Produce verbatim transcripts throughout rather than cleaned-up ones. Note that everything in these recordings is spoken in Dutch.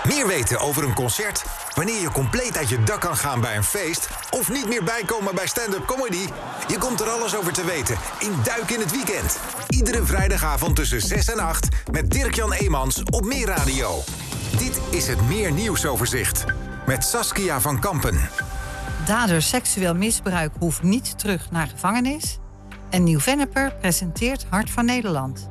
Meer weten over een concert, wanneer je compleet uit je dak kan gaan bij een feest of niet meer bijkomen bij stand-up comedy? Je komt er alles over te weten in Duik in het Weekend. Iedere vrijdagavond tussen zes en acht met Dirk-Jan Eemans op Meer Radio. Dit is het Meer Nieuwsoverzicht met Saskia van Kampen. Dader seksueel misbruik hoeft niet terug naar gevangenis. En Nieuw-Vennepper presenteert Hart van Nederland.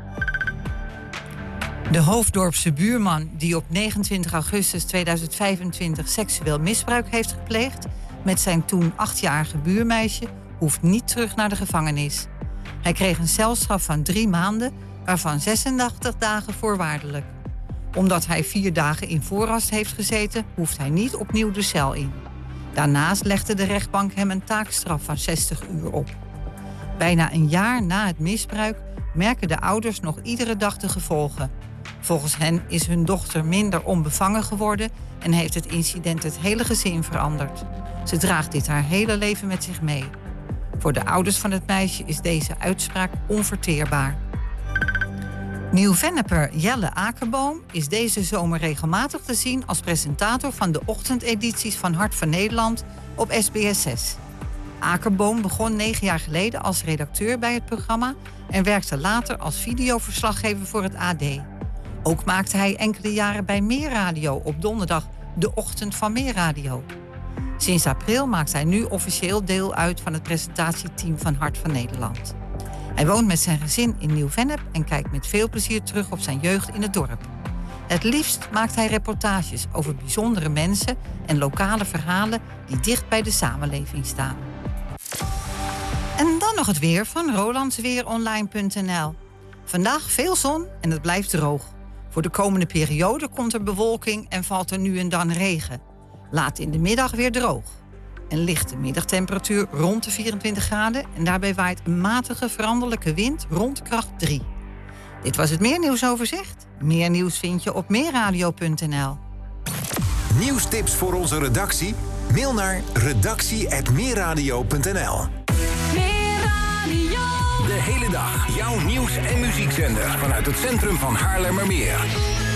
De Hoofddorpse buurman die op negenentwintig augustus tweeduizend vijfentwintig seksueel misbruik heeft gepleegd met zijn toen achtjarige buurmeisje hoeft niet terug naar de gevangenis. Hij kreeg een celstraf van drie maanden, waarvan zesentachtig dagen voorwaardelijk. Omdat hij vier dagen in voorarrest heeft gezeten, hoeft hij niet opnieuw de cel in. Daarnaast legde de rechtbank hem een taakstraf van zestig uur op. Bijna een jaar na het misbruik merken de ouders nog iedere dag de gevolgen. Volgens hen is hun dochter minder onbevangen geworden en heeft het incident het hele gezin veranderd. Ze draagt dit haar hele leven met zich mee. Voor de ouders van het meisje is deze uitspraak onverteerbaar. Nieuw-Vennepper Jelle Akerboom is deze zomer regelmatig te zien als presentator van de ochtendedities van Hart van Nederland op S B S zes. Akerboom begon negen jaar geleden als redacteur bij het programma en werkte later als videoverslaggever voor het A D. Ook maakte hij enkele jaren bij Meer Radio op donderdag de Ochtend van Meer Radio. Sinds april maakt hij nu officieel deel uit van het presentatieteam van Hart van Nederland. Hij woont met zijn gezin in Nieuw-Vennep en kijkt met veel plezier terug op zijn jeugd in het dorp. Het liefst maakt hij reportages over bijzondere mensen en lokale verhalen die dicht bij de samenleving staan. En dan nog het weer van rolandsweeronline punt n l. Vandaag veel zon en het blijft droog. Voor de komende periode komt er bewolking en valt er nu en dan regen. Laat in de middag weer droog. Een lichte middagtemperatuur rond de vierentwintig graden... en daarbij waait een matige veranderlijke wind rond kracht drie. Dit was het Meer Nieuwsoverzicht. Meer nieuws vind je op meerradio punt n l. Nieuwstips voor onze redactie? Mail naar redactie apenstaartje meerradio punt n l. De hele dag jouw nieuws- en muziekzender vanuit het centrum van Haarlemmermeer.